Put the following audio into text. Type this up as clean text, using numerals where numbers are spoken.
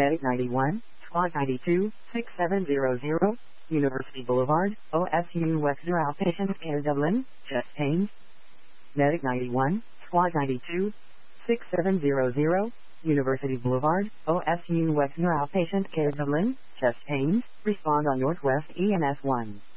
Medic 91, Squad 92, 6700, University Boulevard, OSU Wexner Outpatient Care Dublin, chest pains. Medic 91, Squad 92, 6700, University Boulevard, OSU Wexner Outpatient Care Dublin, chest pains, respond on Northwest EMS 1.